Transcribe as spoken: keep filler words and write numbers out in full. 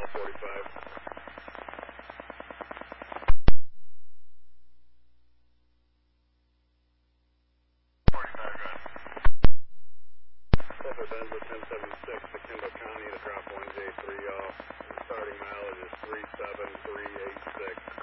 forty-five. forty-five, good. Delta Denver ten seventy-six to Kendall County to drop one J three off. Starting mileage is three seven three eight six.